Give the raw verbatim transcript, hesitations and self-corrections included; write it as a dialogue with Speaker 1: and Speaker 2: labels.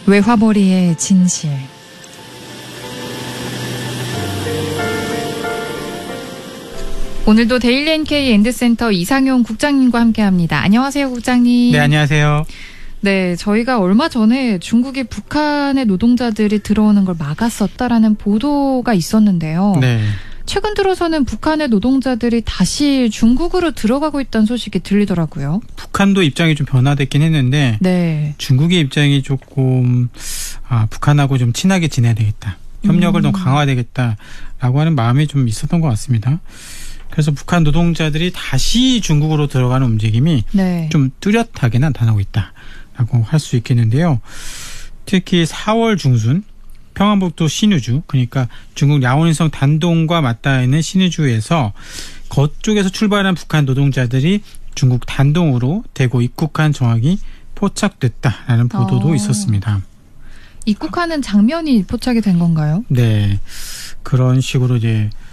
Speaker 1: 외화벌이의 진실. 오늘도 데일리 엔케이 엔드센터 이상용 국장님과 함께합니다. 안녕하세요, 국장님.
Speaker 2: 네, 안녕하세요.
Speaker 1: 네, 저희가 얼마 전에 중국이 북한의 노동자들이 들어오는 걸 막았었다라는 보도가 있었는데요.
Speaker 2: 네.
Speaker 1: 최근 들어서는 북한의 노동자들이 다시 중국으로 들어가고 있다는 소식이 들리더라고요.
Speaker 2: 북한도 입장이 좀 변화됐긴 했는데 네. 중국의 입장이 조금 아, 북한하고 좀 친하게 지내야 되겠다. 협력을 음. 좀 강화되겠다라고 하는 마음이 좀 있었던 것 같습니다. 그래서 북한 노동자들이 다시 중국으로 들어가는 움직임이 네. 좀 뚜렷하게 나타나고 있다라고 할 수 있겠는데요. 특히 사월 중순 평안북도 신의주, 그러니까 중국 야오닝성 단동과 맞닿아 있는 신의주에서 거쪽에서 출발한 북한 노동자들이 중국 단동으로 대구 입국한 정황이 포착됐다라는 보도도 어. 있었습니다.
Speaker 1: 입국하는 장면이 포착이 된 건가요?
Speaker 2: 네, 그런 식으로 이제